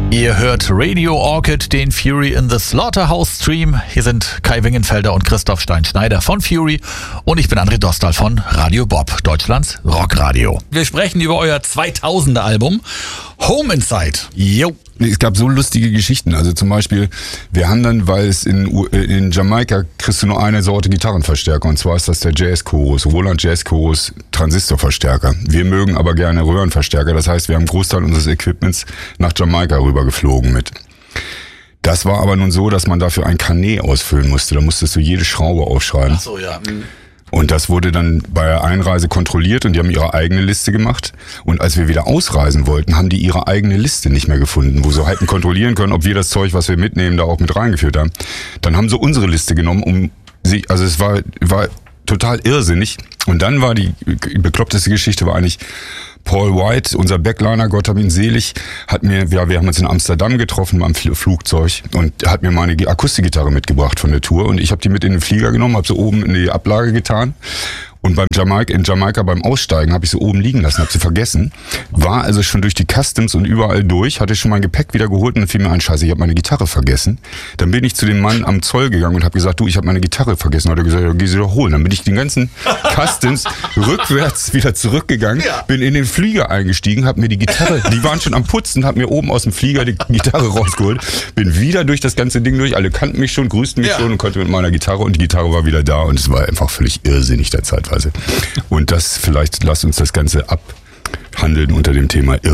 Ihr hört Radio Orchid, den Fury in the Slaughterhouse Stream. Hier sind Kai Wingenfelder und Christoph Stein-Schneider von Fury und ich bin André Dostal von Radio Bob, Deutschlands Rockradio. Wir sprechen über euer 2000er Album Home Inside. Jo. Es gab so lustige Geschichten. Also zum Beispiel, wir haben dann, weil es in Jamaika kriegst du nur eine Sorte Gitarrenverstärker, und zwar ist das der Jazz Chorus, Roland Jazz Chorus Transistorverstärker. Wir mögen aber gerne Röhrenverstärker, das heißt, wir haben einen Großteil unseres Equipments nach Jamaika rüber geflogen mit. Das war aber nun so, dass man dafür ein Carnet ausfüllen musste. Da musstest du jede Schraube aufschreiben. Ach so, ja. Und das wurde dann bei der Einreise kontrolliert und die haben ihre eigene Liste gemacht. Und als wir wieder ausreisen wollten, haben die ihre eigene Liste nicht mehr gefunden, wo sie hätten kontrollieren können, ob wir das Zeug, was wir mitnehmen, da auch mit reingeführt haben. Dann haben sie unsere Liste genommen, also es war total irrsinnig. Und dann war die bekloppteste Geschichte war eigentlich, Paul White, unser Backliner, Gott hab ihn selig, wir haben uns in Amsterdam getroffen beim Flugzeug und hat mir meine Akustikgitarre mitgebracht von der Tour und ich habe die mit in den Flieger genommen, habe sie oben in die Ablage getan. Und in Jamaika beim Aussteigen habe ich sie oben liegen lassen, habe sie vergessen. War also schon durch die Customs und überall durch, hatte schon mein Gepäck wieder geholt und dann fiel mir ein, scheiße, ich habe meine Gitarre vergessen. Dann bin ich zu dem Mann am Zoll gegangen und habe gesagt, du, ich habe meine Gitarre vergessen. Hat er gesagt, ja, geh sie doch holen. Dann bin ich den ganzen Customs rückwärts wieder zurückgegangen, bin in den Flieger eingestiegen, habe mir die Gitarre, die waren schon am Putzen, habe mir oben aus dem Flieger die Gitarre rausgeholt, bin wieder durch das ganze Ding durch, alle kannten mich schon, grüßten mich schon und konnte mit meiner Gitarre und die Gitarre war wieder da und es war einfach völlig irrsinnig der Zeit. Und das, vielleicht lasst uns das Ganze abhandeln unter dem Thema